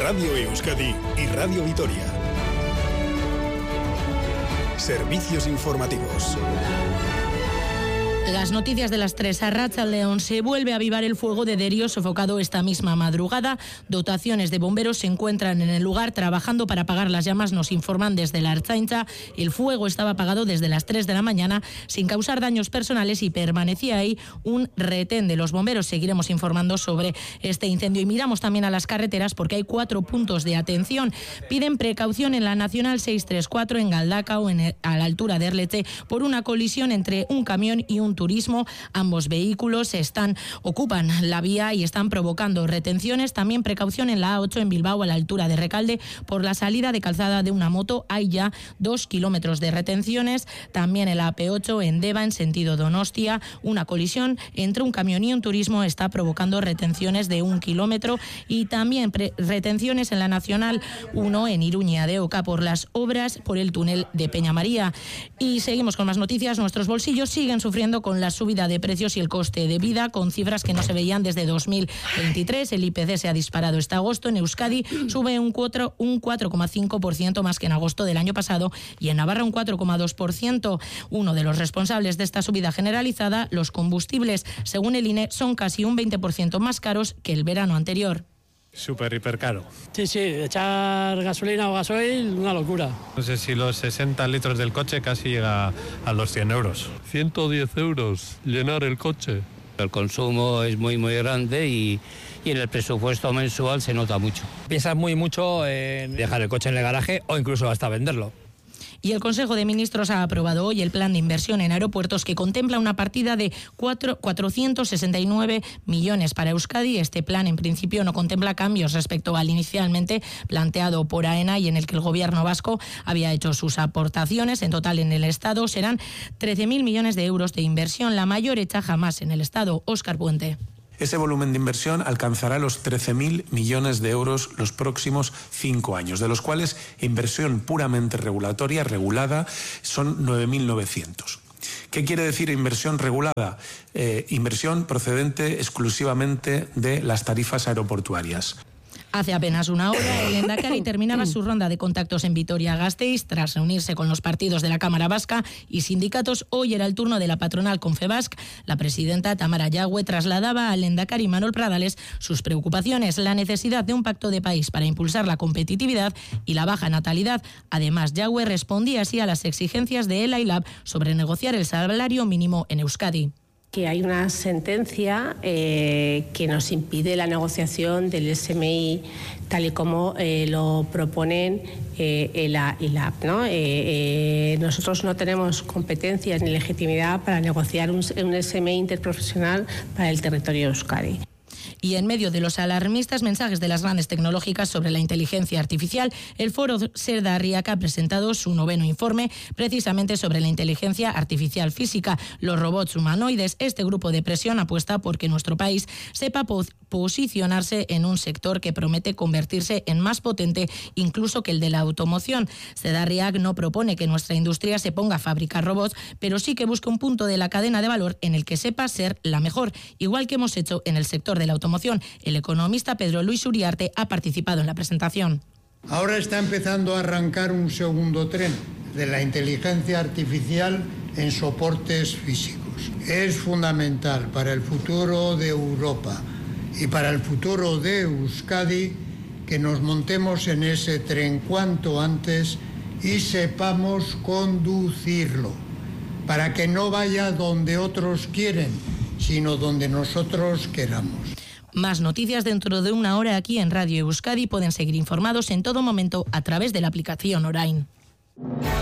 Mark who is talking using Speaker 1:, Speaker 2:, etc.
Speaker 1: Radio Euskadi y Radio Vitoria. Servicios informativos.
Speaker 2: Las noticias de las 3. A Arratsaldeon se vuelve a avivar el fuego de Derio sofocado esta misma madrugada. Dotaciones de bomberos se encuentran en el lugar trabajando para apagar las llamas, nos informan desde la Ertzaintza. El fuego estaba apagado desde las 3 de la mañana sin causar daños personales y permanecía ahí un retén de los bomberos. Seguiremos informando sobre este incendio y miramos también a las carreteras porque hay 4 puntos de atención. Piden precaución en la Nacional 634 en Galdakao, a la altura de Erleche, por una colisión entre un camión y un turismo. Ambos vehículos ocupan la vía y están provocando retenciones. También precaución en la A8 en Bilbao, a la altura de Recalde, por la salida de calzada de una moto. Hay ya 2 kilómetros de retenciones. También en la AP8 en Deva, en sentido Donostia, una colisión entre un camión y un turismo está provocando retenciones de 1 kilómetro. Y también retenciones en la Nacional 1 en Iruña de Oca por las obras por el túnel de Peñamaría. Y seguimos con más noticias. Nuestros bolsillos siguen sufriendo con la subida de precios y el coste de vida, con cifras que no se veían desde 2023. El IPC se ha disparado este agosto. En Euskadi sube un 4,5% más que en agosto del año pasado y en Navarra un 4,2%. Uno de los responsables de esta subida generalizada, los combustibles, según el INE, son casi un 20% más caros que el verano anterior.
Speaker 3: Súper, hiper caro.
Speaker 4: Sí, echar gasolina o gasoil, una locura.
Speaker 3: No sé si los 60 litros del coche casi llega a los 100 euros.
Speaker 5: 110 euros llenar el coche.
Speaker 6: El consumo es muy grande y en el presupuesto mensual se nota mucho.
Speaker 7: Piensas mucho en dejar el coche en el garaje o incluso hasta venderlo.
Speaker 2: Y el Consejo de Ministros ha aprobado hoy el plan de inversión en aeropuertos que contempla una partida de 469 millones para Euskadi. Este plan en principio no contempla cambios respecto al inicialmente planteado por AENA y en el que el gobierno vasco había hecho sus aportaciones. En total en el Estado serán 13.000 millones de euros de inversión, la mayor hecha jamás en el Estado. Óscar Puente.
Speaker 8: Ese volumen de inversión alcanzará los 13.000 millones de euros los próximos 5 años, de los cuales inversión puramente regulada, son 9.900. ¿Qué quiere decir inversión regulada? Inversión procedente exclusivamente de las tarifas aeroportuarias.
Speaker 2: Hace apenas una hora, el Lehendakari terminaba su ronda de contactos en Vitoria-Gasteiz. Tras reunirse con los partidos de la Cámara Vasca y sindicatos, hoy era el turno de la patronal Confebask. La presidenta Tamara Yagüe trasladaba al Lehendakari Manuel Pradales sus preocupaciones, la necesidad de un pacto de país para impulsar la competitividad y la baja natalidad. Además, Yagüe respondía así a las exigencias de ELA y LAB sobre negociar el salario mínimo en Euskadi.
Speaker 9: Que hay una sentencia que nos impide la negociación del SMI tal y como lo proponen ELA y LAB, ¿no? Nosotros no tenemos competencias ni legitimidad para negociar un SMI interprofesional para el territorio de Euskadi.
Speaker 2: Y en medio de los alarmistas mensajes de las grandes tecnológicas sobre la inteligencia artificial, el foro Cerda Riaca ha presentado su 9º informe precisamente sobre la inteligencia artificial física, los robots humanoides. Este grupo de presión apuesta por que nuestro país sepa posicionarse en un sector que promete convertirse en más potente incluso que el de la automoción. Cerda Riac no propone que nuestra industria se ponga a fabricar robots, pero sí que busque un punto de la cadena de valor en el que sepa ser la mejor, igual que hemos hecho en el sector de la automoción. El economista Pedro Luis Uriarte ha participado en la presentación.
Speaker 10: Ahora está empezando a arrancar un segundo tren de la inteligencia artificial en soportes físicos. Es fundamental para el futuro de Europa y para el futuro de Euskadi que nos montemos en ese tren cuanto antes y sepamos conducirlo, para que no vaya donde otros quieren, sino donde nosotros queramos.
Speaker 2: Más noticias dentro de una hora aquí en Radio Euskadi. Pueden seguir informados en todo momento a través de la aplicación Orain.